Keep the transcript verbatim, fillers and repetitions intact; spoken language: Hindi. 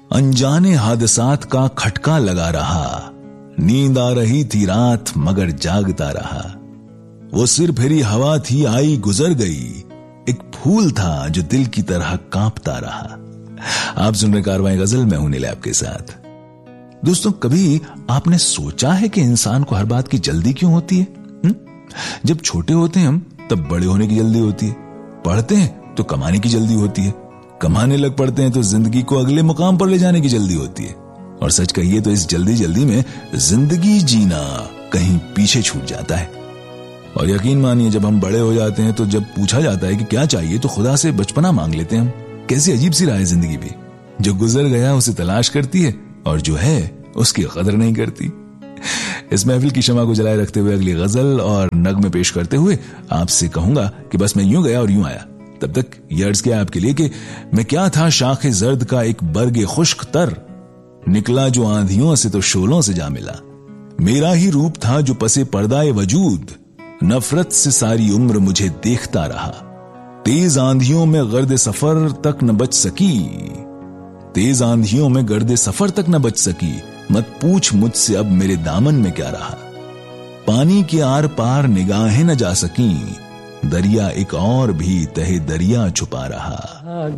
अनजाने हादसात का खटका लगा रहा, नींद आ रही थी रात मगर जागता रहा। वो सिर फेरी हवा थी आई गुजर गई, एक फूल था जो दिल की तरह कांपता रहा। आप सुन रहे कारवां गजल में हूं नीले आपके साथ। दोस्तों, कभी आपने सोचा है कि इंसान को हर बात की जल्दी क्यों होती है? हुँ? जब छोटे होते हैं हम तब बड़े होने की जल्दी होती है, पढ़ते हैं तो कमाने की जल्दी होती है, कमाने लग पड़ते हैं तो जिंदगी को अगले मुकाम पर ले जाने की जल्दी होती है। और सच कहिए तो इस जल्दी जल्दी में जिंदगी जीना कहीं पीछे छूट जाता है। और यकीन मानिए, जब हम बड़े हो जाते हैं तो जब पूछा जाता है कि क्या चाहिए तो खुदा से बचपना मांग लेते हैं हम। कैसी अजीब सी राह है जिंदगी भी। जो गुजर गया उसे तलाश करती है और जो है उसकी कदर नहीं करती। इस महफिल की शमा को जलाए रखते हुए अगली गजल और नगमे पेश करते हुए आपसे कहूंगा कि बस मैं यूं गया और यूं आया। तब तक ये अर्ज किया आपके लिए कि मैं क्या था शाखे जर्द का एक बर्गे खुश्क तर, निकला जो आंधियों से तो शोलों से जा मिला। मेरा ही रूप था जो पसे पर्दाए वजूद, नफरत से सारी उम्र मुझे देखता रहा। तेज आंधियों में गर्दे सफर तक न बच सकी, तेज आंधियों में गर्दे सफर तक न बच सकी। मत पूछ मुझसे अब मेरे दामन में क्या रहा। पानी के आर पार निगाहें न जा सकी, दरिया एक और भी तहे दरिया छुपा रहा।